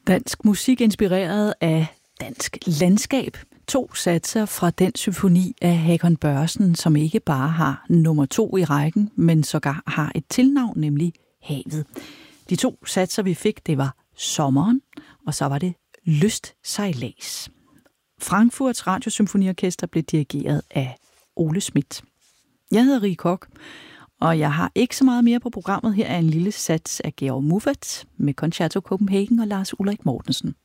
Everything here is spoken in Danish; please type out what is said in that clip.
Dansk musik inspireret af dansk landskab. 2 satser fra den symfoni af Hakon Børresen, som ikke bare har nummer 2 i rækken, men sågar har et tilnavn, nemlig Havet. De 2 satser, vi fik, det var Sommeren, og så var det Lystsejlads. Frankfurts Radiosymfoniorkester blev dirigeret af Ole Schmidt. Jeg hedder Rie Koch, og jeg har ikke så meget mere på programmet. Her er en lille sats af Georg Muffat med Concerto Copenhagen og Lars Ulrik Mortensen.